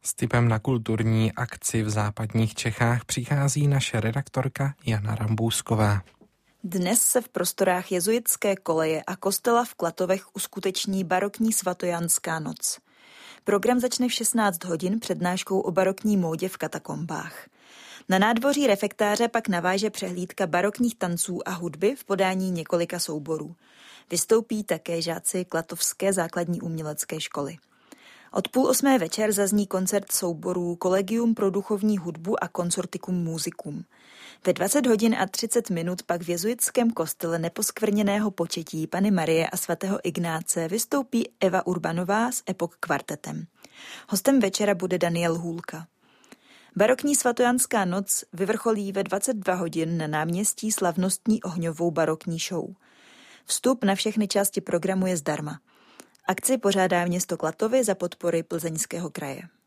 S tipem na kulturní akci v západních Čechách přichází naše redaktorka Jana Rambůsková. Dnes se v prostorách jezuitské koleje a kostela v Klatovech uskuteční barokní svatojanská noc. Program začne v 16 hodin přednáškou o barokní módě v katakombách. Na nádvoří refektáře pak naváže přehlídka barokních tanců a hudby v podání několika souborů. Vystoupí také žáci Klatovské základní umělecké školy. Od 7:30 večer zazní koncert souborů Collegium pro duchovní hudbu a Consortium musicum. Ve 20 hodin a 30 minut pak v jezuitském kostele Neposkvrněného početí Panny Marie a svatého Ignáce vystoupí Eva Urbanová s Epoch kvartetem. Hostem večera bude Daniel Hůlka. Barokní svatojanská noc vyvrcholí ve 22 hodin na náměstí slavnostní ohňovou barokní show. Vstup na všechny části programu je zdarma. Akci pořádá město Klatovy za podpory Plzeňského kraje.